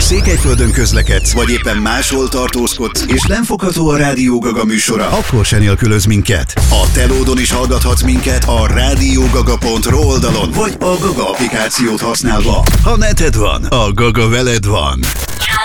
Amikor Székelyföldön közlekedsz, vagy éppen máshol tartózkodsz, és nem fogható a Rádió Gaga műsora, akkor se nélkülözz minket. A Telódon is hallgathatsz minket a radiogaga.ro oldalon, vagy a Gaga applikációt használva. Ha neted van, a Gaga veled van.